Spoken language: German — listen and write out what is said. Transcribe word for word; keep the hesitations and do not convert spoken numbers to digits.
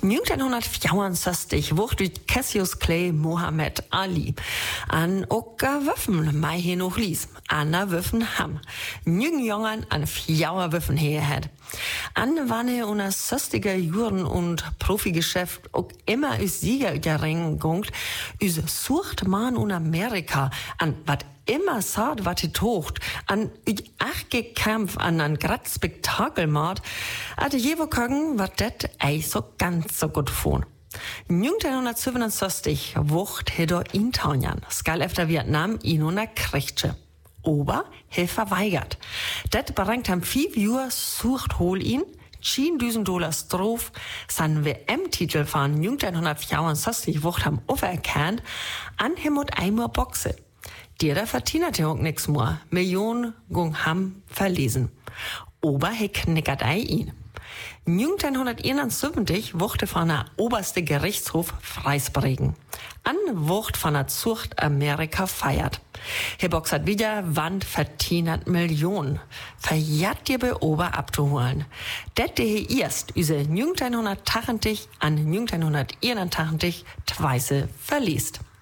neunzehnhundertvierundsechzig wurde Cassius Clay Mohammed Ali an oka Wöffen mei hier noch lies. Anna Wöffen ham. Nügen Jungen an fjauer Wöffen herhat. An wanne unter söstiger Juren und Profigeschäft auch immer is Sieger gering gungt, is sucht man in Amerika an wat immer sagt, wat it tocht, an ich ach gekämpf an an grad Spektakelmord, hatte jewo kögen, wat det ei so ganz so gut fun. neunzehnhundertsiebenundsechzig wucht hedor in Taunjan, skal efter Vietnam in una Kriegsche. Aber he verweigert. Det berengt ham fünf Jahre sucht hol ihn, zehntausend Dollar Strof, san W M-Titel von neunzehnhundertvierundsechzig wucht ham auferkannt, an hemot einmal Boxe. Der da verdienert ja auch nix mehr. Millionen gung ham verlesen. Aber he knickert ei ihn. neunzehnhunderteinundsiebzig wurde von der oberste Gerichtshof Freisbregen. An Wucht von der Zucht Amerika feiert. He boxert wieder Wand verdienert Millionen. Verjat dir bei Ober abzuholen. Det he erst üse neunzehnhundertachtzig an neunzehnhunderteinundachtzig tweise verliest.